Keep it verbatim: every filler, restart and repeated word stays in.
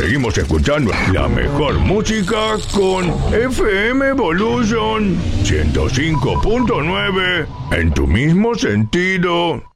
seguimos escuchando la mejor música con F M Evolution ciento cinco punto nueve en tu mismo sentido.